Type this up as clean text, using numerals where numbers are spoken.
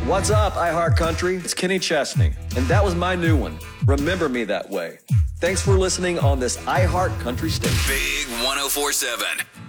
What's up, iHeart Country? It's Kenny Chesney, and that was my new one, Remember Me That Way. Thanks for listening on this iHeart Country station. Big 104.7.